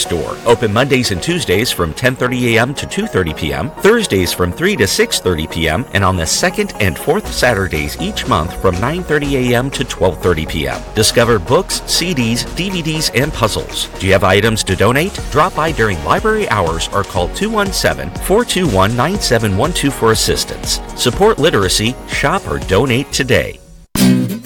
Bookstore, open Mondays and Tuesdays from 10:30 a.m. to 2:30 p.m., Thursdays from 3 to 6:30 p.m., and on the second and fourth Saturdays each month from 9:30 a.m. to 12:30 p.m. Discover books, CDs, DVDs, and puzzles. Do you have items to donate? Drop by during library hours or call 217-421-9712 for assistance. Support literacy, shop or donate today.